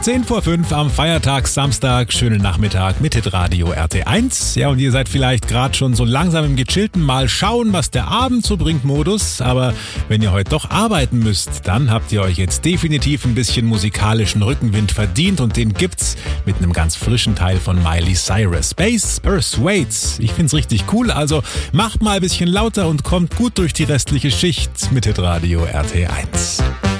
10:05 am Feiertagssamstag. Schönen Nachmittag mit Hitradio RT1. Ja, und ihr seid vielleicht gerade schon so langsam im gechillten Mal schauen, was der Abend so bringt Modus. Aber wenn ihr heute doch arbeiten müsst, dann habt ihr euch jetzt definitiv ein bisschen musikalischen Rückenwind verdient. Und den gibt's mit einem ganz frischen Teil von Miley Cyrus. Space Persuades. Ich find's richtig cool. Also macht mal ein bisschen lauter und kommt gut durch die restliche Schicht mit Hitradio RT1.